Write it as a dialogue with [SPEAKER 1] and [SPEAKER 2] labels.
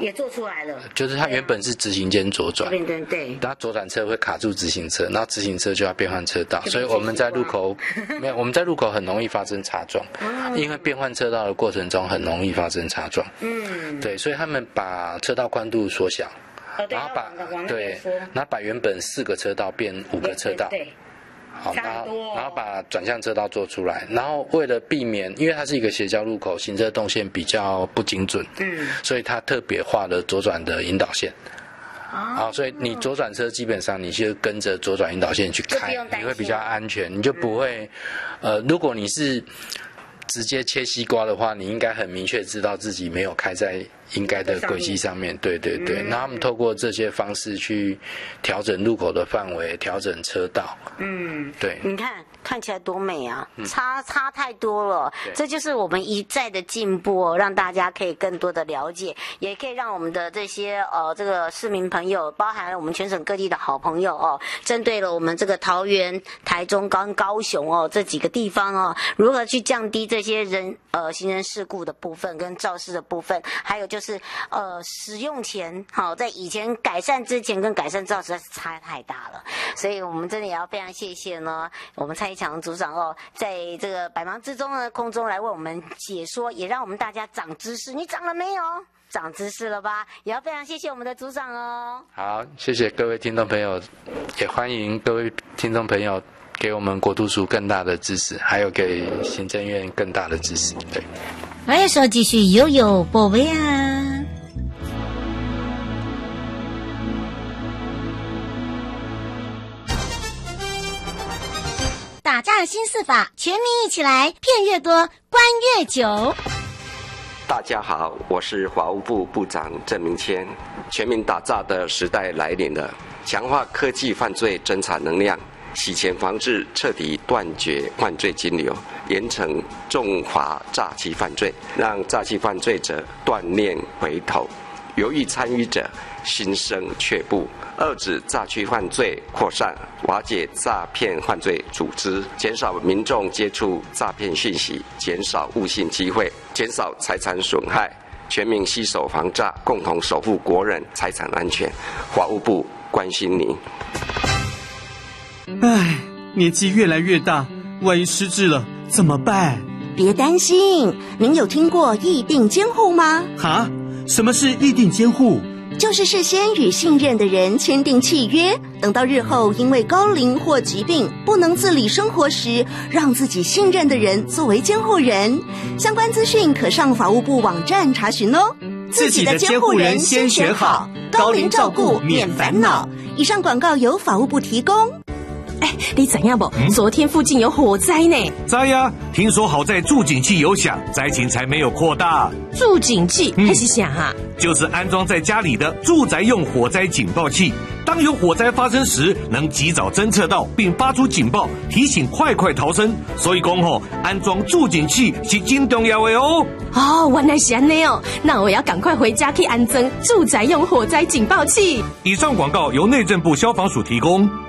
[SPEAKER 1] 也做出来了，
[SPEAKER 2] 就是它原本是直行间左转，
[SPEAKER 1] 对，
[SPEAKER 2] 它左转车会卡住直行车，然后直行车就要变换车道，所以我们在路口没有，我们在路口很容易发生擦撞，因为变换车道的过程中很容易发生擦撞。对，所以他们把车道宽度缩小，然后把原本4个车道变5个车道。对。好，然后把转向车道做出来，然后为了避免，因为它是一个斜交路口，行车动线比较不精准，所以它特别画了左转的引导线。好，所以你左转车基本上你就跟着左转引导线去开，你会比较安全，你就不会，如果你是直接切西瓜的话，你应该很明确知道自己没有开在应该的轨迹上面。对。那他们透过这些方式去调整路口的范围，调整车道。对。
[SPEAKER 1] 你看起来多美啊！差太多了，这就是我们一再的进步哦，让大家可以更多的了解，也可以让我们的这些这个市民朋友，包含了我们全省各地的好朋友哦，针对了我们这个桃园、台中跟高雄哦这几个地方哦，如何去降低这些行人事故的部分跟肇事的部分，还有就是使用前在以前改善之前跟改善之后实在是差太大了，所以我们真的也要非常谢谢呢我们蔡一强组长哦，在这个百忙之中呢空中来为我们解说，也让我们大家长知识。你长了没有？长知识了吧？也要非常谢谢我们的组长哦。
[SPEAKER 2] 好，谢谢各位听众朋友，也欢迎各位听众朋友给我们国图署更大的支持，还有给行政院更大的支持。对，
[SPEAKER 3] 欢迎说继续有宝贝啊。打诈新4法，全民一起来，骗越多，关越久。
[SPEAKER 4] 大家好，我是法务部部长郑明谦。全民打诈的时代来临了，强化科技犯罪侦查能量，洗钱防治彻底断绝犯罪金流，严惩重罚诈欺犯罪，让诈欺犯罪者断念回头，犹豫参与者心生却步，遏止诈欺犯罪扩散，瓦解诈骗犯罪组织，减少民众接触诈骗讯息，减少误信机会，减少财产损害，全民携手防诈，共同守护国人财产安全。法务部关心您。
[SPEAKER 5] 唉，年纪越来越大，万一失智了怎么办？
[SPEAKER 6] 别担心，您有听过议定监护吗？
[SPEAKER 5] 哈？什么是议定监护？
[SPEAKER 6] 就是事先与信任的人签订契约，等到日后因为高龄或疾病不能自理生活时，让自己信任的人作为监护人。相关资讯可上法务部网站查询哦。
[SPEAKER 5] 自己的监护人先选好，高龄照顾免烦恼。
[SPEAKER 6] 以上广告由法务部提供。
[SPEAKER 7] 你怎样不？昨天附近有火灾呢。
[SPEAKER 8] 灾呀！听说好在助警器有响，灾情才没有扩大。
[SPEAKER 7] 助警器还是响啊？
[SPEAKER 8] 就是安装在家里的住宅用火灾警报器，当有火灾发生时，能及早侦测到并发出警报，提醒快逃生。所以讲安装助警器是真重要的哦。
[SPEAKER 7] 原来是这样哦，那我要赶快回家去安装住宅用火灾警报器。
[SPEAKER 8] 以上广告由内政部消防署提供。